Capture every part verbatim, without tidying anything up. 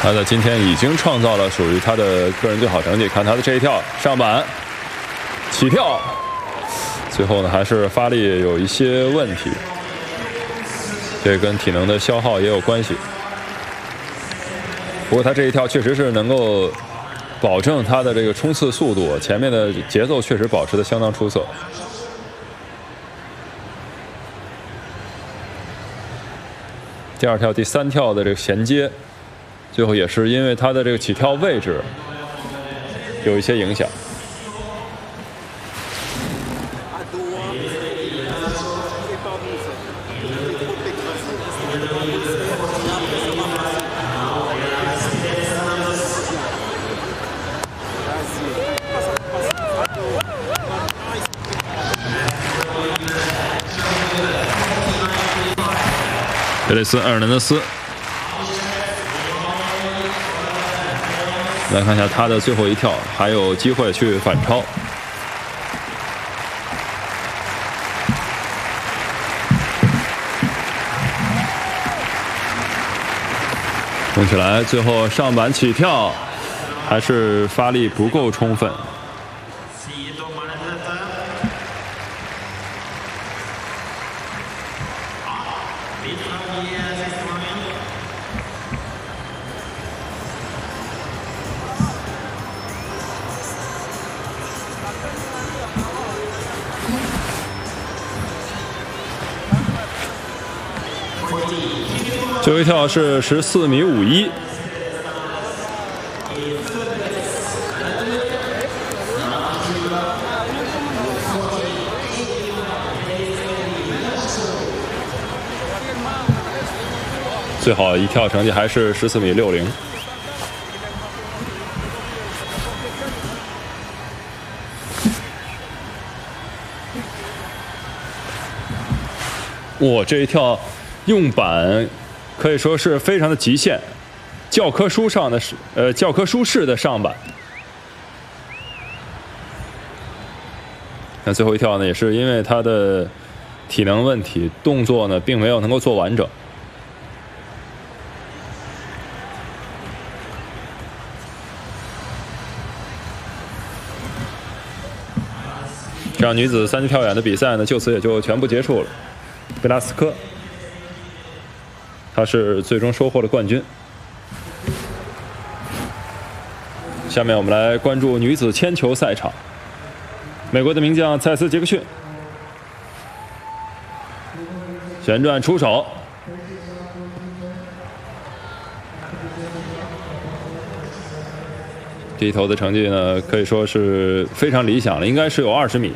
他在今天已经创造了属于他的个人最好成绩。看他的这一跳，上板起跳，最后呢还是发力有一些问题，这跟体能的消耗也有关系。不过他这一跳确实是能够保证他的这个冲刺速度，前面的节奏确实保持得相当出色。第二跳、第三跳的这个衔接，最后也是因为他的这个起跳位置有一些影响。贝雷斯·埃尔南德斯，来看一下他的最后一跳，还有机会去反超。动起来，最后上板起跳，还是发力不够充分。最后一跳是十四米五一，最好一跳成绩还是十四米六零。哇，这一跳用板可以说是非常的极限，教科书上的呃教科书式的上板。那最后一跳呢，也是因为他的体能问题，动作呢并没有能够做完整。这样女子三级跳远的比赛呢，就此也就全部结束了。贝拉斯科，他是最终收获了冠军。下面我们来关注女子铅球赛场，美国的名将蔡斯·杰克逊旋转出手，这一投的成绩呢可以说是非常理想了，应该是有二十米。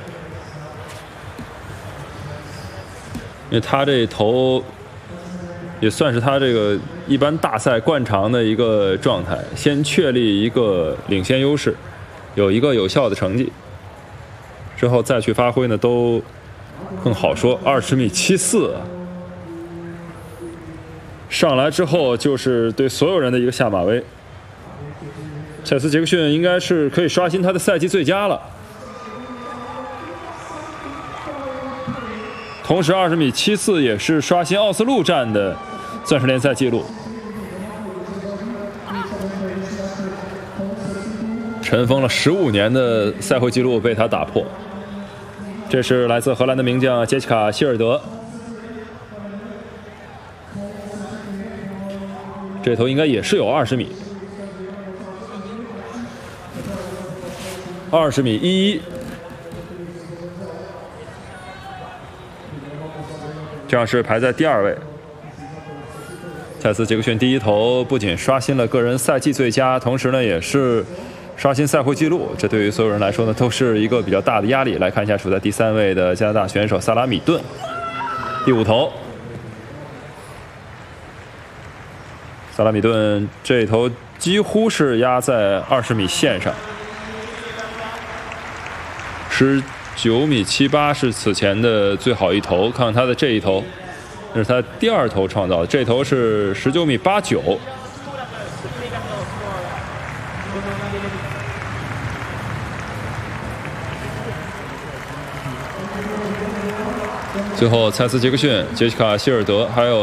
因为他这投也算是他这个一般大赛惯常的一个状态，先确立一个领先优势，有一个有效的成绩，之后再去发挥呢都更好说。二十米七四上来之后，就是对所有人的一个下马威。蔡斯·杰克逊应该是可以刷新他的赛季最佳了。同时，二十米七四也是刷新奥斯陆站的钻石联赛纪录。尘封了十五年的赛会纪录被他打破。这是来自荷兰的名将杰西卡·希尔德，这头应该也是有二十米，二十米一一。这样是排在第二位。蔡斯·杰克逊第一投不仅刷新了个人赛季最佳，同时呢也是刷新赛会纪录，这对于所有人来说呢都是一个比较大的压力。来看一下处在第三位的加拿大选手萨拉米顿，第五投，萨拉米顿这一投几乎是压在二十米线上，十九米七八是此前的最好一投。看看他的这一投，这是他第二投创造的，这投是十九米八九。最后，蔡斯·杰克逊、杰西卡·希尔德还有